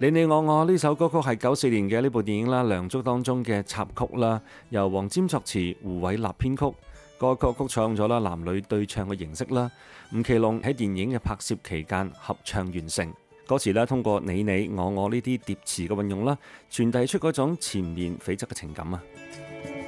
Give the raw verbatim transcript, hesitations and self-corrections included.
你你我我呢首歌曲係九四年嘅呢部電影啦《梁祝》當中嘅插曲啦，由黃霑作詞，胡偉立編曲。歌曲曲唱咗啦男女對唱嘅形式啦。吳奇隆喺電影嘅拍攝期間合唱完成。歌詞咧通過你你我我呢啲疊詞嘅運用啦，傳遞出嗰種纏綿悱惻嘅情感啊。